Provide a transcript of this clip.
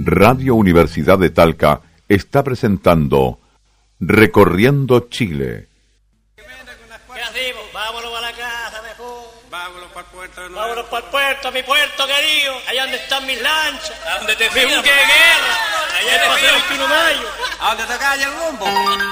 Radio Universidad de Talca está presentando Recorriendo Chile. ¿Qué hacemos? Vámonos a la casa mejor. Vámonos para el puerto de nuevo. Vámonos para el puerto, a mi puerto querido. Allá donde están mis lanchas. ¿A donde te fui? Mi buque de guerra. Allá te pasé el 21 de mayo. ¿A dónde te cae el rumbo?